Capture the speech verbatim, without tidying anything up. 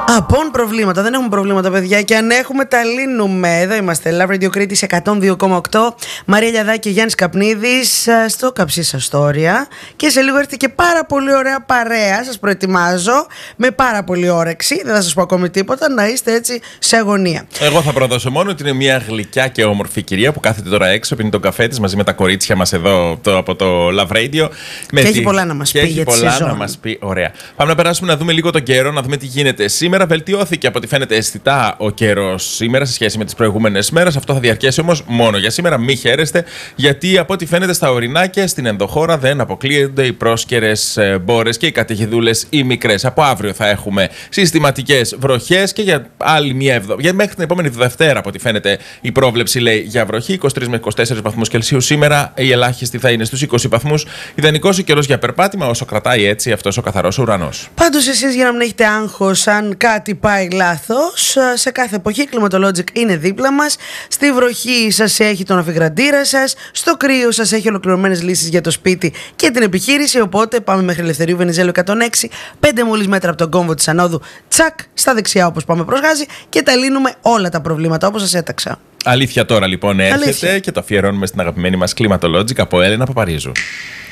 Απόν προβλήματα, δεν έχουμε προβλήματα, παιδιά. Και αν έχουμε, τα λύνουμε. Εδώ είμαστε. Love Radio Κρήτης εκατόν δύο κόμμα οκτώ. Μαρία Λιαδάκη και Γιάννης Καπνίδης στο Καψί σας Storia. Και σε λίγο έρθει και πάρα πολύ ωραία παρέα. Σας προετοιμάζω με πάρα πολύ όρεξη. Δεν θα σας πω ακόμη τίποτα. Να είστε έτσι σε αγωνία. Εγώ θα προδώσω μόνο ότι είναι μια γλυκιά και όμορφη κυρία που κάθεται τώρα έξω, πίνει τον καφέ της μαζί με τα κορίτσια μας εδώ το, από το Love Radio. Και έχει τη... πολλά να μας πει. Έχει πολλά να μας πει. Ωραία. Πάμε να περάσουμε να δούμε λίγο τον καιρό, να δούμε τι γίνεται σήμερα. Σήμερα βελτιώθηκε από ό,τι φαίνεται αισθητά ο καιρός σήμερα σε σχέση με τις προηγούμενες μέρες. Αυτό θα διαρκέσει όμως μόνο για σήμερα. Μη χαίρεστε, γιατί από ό,τι φαίνεται στα ορεινά και στην ενδοχώρα δεν αποκλείονται οι πρόσκαιρες μπόρες και οι καταιγιδούλες οι μικρές. Από αύριο θα έχουμε συστηματικές βροχές και για άλλη μία εβδομάδα. Μέχρι την επόμενη Δευτέρα, από ό,τι φαίνεται, η πρόβλεψη λέει για βροχή. είκοσι τρεις με είκοσι τέσσερις βαθμούς Κελσίου σήμερα. Η ελάχιστη θα είναι στους είκοσι βαθμούς. Ιδανικός ο καιρός για περπάτημα όσο κρατάει έτσι αυτός ο καθαρός ουρανός. Πάντως, εσείς για να μην έχετε άγχος αν κάτι πάει λάθος, σε κάθε εποχή Climatologic είναι δίπλα μας. Στη βροχή σας έχει τον αφιγραντήρα σας, στο κρύο σας έχει ολοκληρωμένες λύσεις για το σπίτι και την επιχείρηση. Οπότε πάμε μέχρι Ελευθερίου Βενιζέλου εκατόν έξι, πέντε μόλις μέτρα από τον κόμβο της Ανόδου, τσακ, στα δεξιά όπως πάμε προς Γάζη και τα λύνουμε όλα τα προβλήματα όπως σας έταξα. Αλήθεια τώρα λοιπόν έρχεται. Αλήθεια. Και το αφιερώνουμε στην αγαπημένη μας Climatologic από Έλενα Παπαρίζου.